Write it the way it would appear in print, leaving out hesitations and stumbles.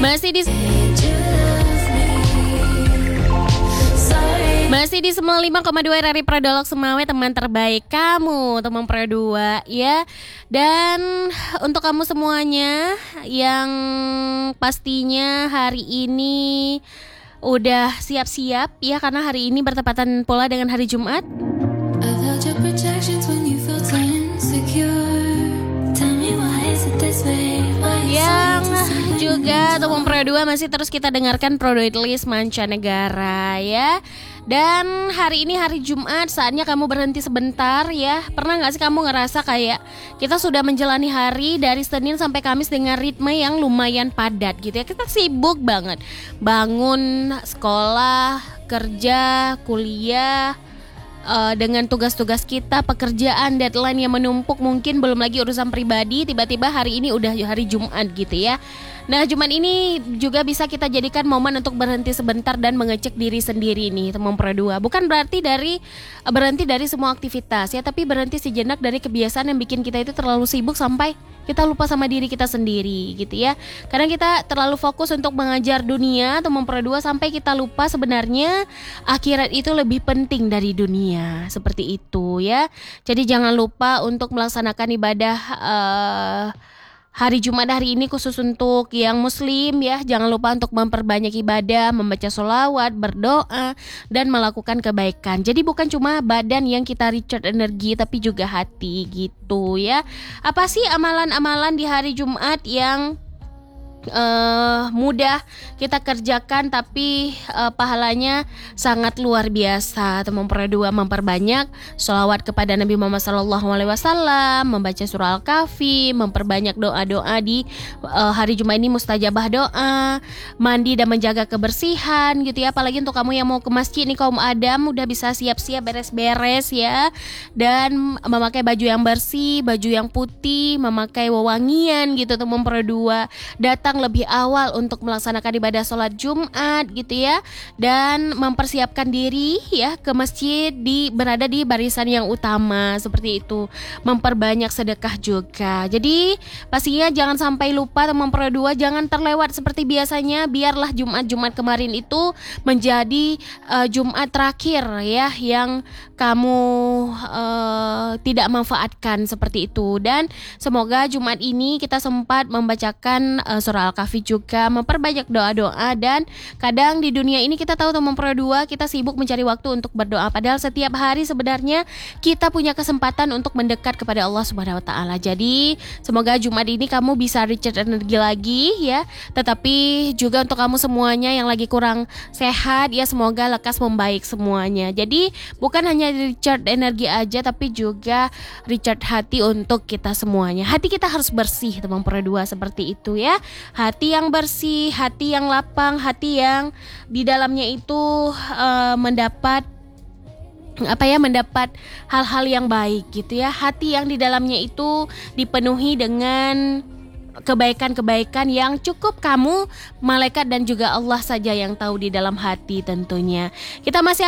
Masih di 95,2 RRI Prodolog Semawe, teman terbaik kamu, teman Pro 2 ya. Dan untuk kamu semuanya yang pastinya hari ini udah siap-siap ya, karena hari ini bertepatan pula dengan hari Jumat. Yang juga teman Pro 2 masih terus kita dengarkan product list mancanegara ya. Dan hari ini hari Jumat, saatnya kamu berhenti sebentar ya. Pernah gak sih kamu ngerasa kayak kita sudah menjalani hari dari Senin sampai Kamis dengan ritme yang lumayan padat gitu ya. Kita sibuk banget, bangun, sekolah, kerja, kuliah, dengan tugas-tugas kita, pekerjaan, deadline yang menumpuk, mungkin belum lagi urusan pribadi. Tiba-tiba hari ini udah hari Jumat gitu ya. Nah, Jumat ini juga bisa kita jadikan momen untuk berhenti sebentar dan mengecek diri sendiri nih, teman Pro 2. Bukan berarti berhenti dari semua aktivitas ya, tapi berhenti sejenak dari kebiasaan yang bikin kita itu terlalu sibuk sampai kita lupa sama diri kita sendiri gitu ya. Karena kita terlalu fokus untuk mengajar dunia, teman Pro 2, sampai kita lupa sebenarnya akhirat itu lebih penting dari dunia. Seperti itu ya. Jadi jangan lupa untuk melaksanakan ibadah hari Jumat hari ini khusus untuk yang muslim ya. Jangan lupa untuk memperbanyak ibadah, membaca sholawat, berdoa, dan melakukan kebaikan. Jadi bukan cuma badan yang kita recharge energi, tapi juga hati gitu ya. Apa sih amalan-amalan di hari Jumat yang mudah kita kerjakan tapi pahalanya sangat luar biasa? Teman Pro 2, memperbanyak sholawat kepada Nabi Muhammad SAW, membaca surah Al-Kahfi, memperbanyak doa-doa di hari Jumat ini, mustajabah doa, mandi dan menjaga kebersihan gitu ya. Apalagi untuk kamu yang mau ke masjid nih, kaum Adam, udah bisa siap-siap beres-beres ya, dan memakai baju yang bersih, baju yang putih, memakai wewangian gitu teman Pro 2. Datang lebih awal untuk melaksanakan ibadah sholat Jumat gitu ya, dan mempersiapkan diri ya ke masjid, berada di barisan yang utama seperti itu. Memperbanyak sedekah juga. Jadi pastinya jangan sampai lupa teman Pro 2, jangan terlewat seperti biasanya. Biarlah Jumat kemarin itu menjadi Jumat terakhir ya yang kamu tidak manfaatkan seperti itu. Dan semoga Jumat ini kita sempat membacakan surah Al-Kahfi juga, memperbanyak doa-doa. Dan kadang di dunia ini kita tahu teman Pro 2, kita sibuk mencari waktu untuk berdoa, padahal setiap hari sebenarnya kita punya kesempatan untuk mendekat kepada Allah Subhanahu wa taala. Jadi semoga Jumat ini kamu bisa recharge energi lagi ya. Tetapi juga untuk kamu semuanya yang lagi kurang sehat ya, semoga lekas membaik semuanya. Jadi bukan hanya recharge energi aja, tapi juga recharge hati untuk kita semuanya. Hati kita harus bersih teman Pro 2, seperti itu ya. Hati yang bersih, hati yang lapang, hati yang di dalamnya itu mendapat hal-hal yang baik gitu ya. Hati yang di dalamnya itu dipenuhi dengan kebaikan-kebaikan yang cukup kamu, malaikat, dan juga Allah saja yang tahu di dalam hati tentunya. Kita masih